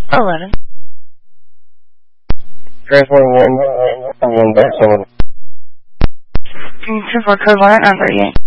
11. Transferring 1 back 7. Can you 2 for code line under 8?